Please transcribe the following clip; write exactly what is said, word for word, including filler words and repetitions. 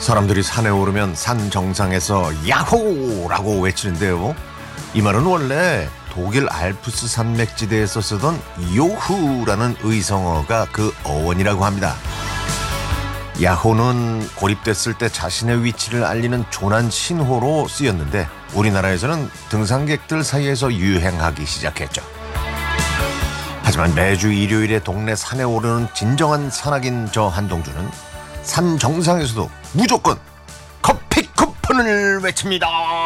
사람들이 산에 오르면 산 정상에서 야호라고 외치는데요. 이 말은 원래 독일 알프스 산맥지대에서 쓰던 요후라는 의성어가 그 어원이라고 합니다. 야호는 고립됐을 때 자신의 위치를 알리는 조난 신호로 쓰였는데 우리나라에서는 등산객들 사이에서 유행하기 시작했죠. 하지만 매주 일요일에 동네 산에 오르는 진정한 산악인 저 한동주는 산 정상에서도 무조건 커피 쿠폰을 외칩니다.